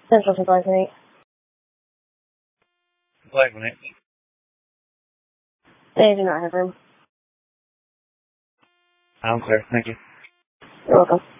Central Supply Clinic. Supply Clinic. They do not have room. I'm clear. Thank you. You're welcome.